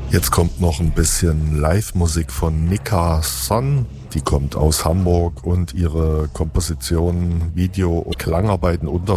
Jetzt kommt noch ein bisschen Live-Musik von Nika Son. Die kommt aus Hamburg und ihre Kompositionen, Video- und Klangarbeiten unter